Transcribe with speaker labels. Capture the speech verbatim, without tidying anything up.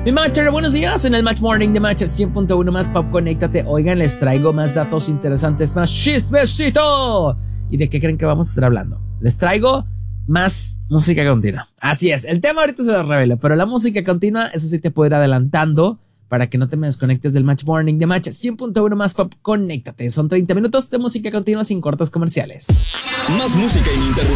Speaker 1: Mi Matcher, buenos días en el Match Morning de Match cien punto uno más Pop, conéctate. Oigan, les traigo más datos interesantes, más chismecito. ¿Y de qué creen que vamos a estar hablando? Les traigo más música continua. Así es, el tema ahorita se lo revelo, pero la música continua, eso sí te puedo ir adelantando para que no te me desconectes del Match Morning de Match cien punto uno más Pop, conéctate. Son treinta minutos de música continua sin cortes comerciales.
Speaker 2: Más música ininterrumpida.